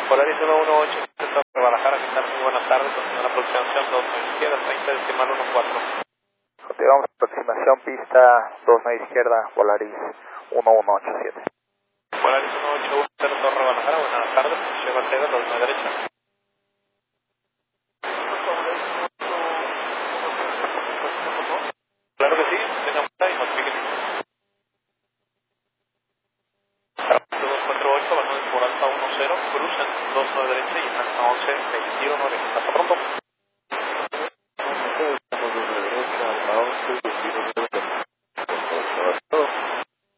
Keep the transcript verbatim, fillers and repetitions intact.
Polaris uno uno ocho, Torre Guadalajara, ¿qué tal? Muy buenas tardes, continúa la aproximación dos nueve izquierda, treinta decimal uno cuatro. Continuamos aproximación pista dos nueve izquierda, Polaris uno uno ocho siete. Polaris uno ocho uno cero, Torre Guadalajara, buenas tardes, posición Ortega, dos nueve derecha. Claro que sí, tenemos ahí, modifiquen. dos cuatro ocho, Bernal por alfa uno cero, cruzan dos nueve derecha y alfa once veintiuno, hasta pronto.